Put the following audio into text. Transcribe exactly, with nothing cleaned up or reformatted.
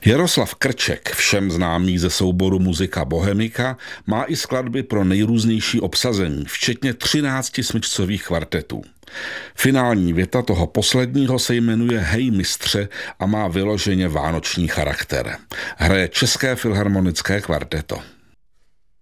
Jaroslav Krček, všem známý ze souboru Muzika Bohemika, má i skladby pro nejrůznější obsazení, včetně třinácti smyčcových kvartetů. Finální věta toho posledního se jmenuje Hej mistře a má vyloženě vánoční charakter. Hraje České filharmonické kvarteto.